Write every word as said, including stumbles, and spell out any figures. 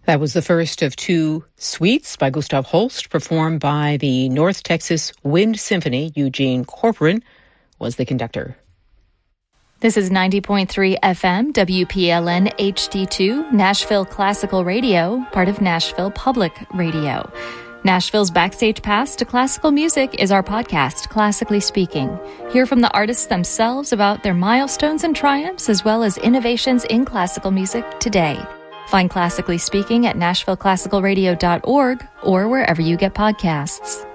That was the first of two suites by Gustav Holst, performed by the North Texas Wind Symphony. Eugene Corporon was the conductor. This is ninety point three F M, W P L N H D two, Nashville Classical Radio, part of Nashville Public Radio. Nashville's Backstage Pass to Classical Music is our podcast, Classically Speaking. Hear from the artists themselves about their milestones and triumphs, as well as innovations in classical music today. Find Classically Speaking at nashville classical radio dot org or wherever you get podcasts.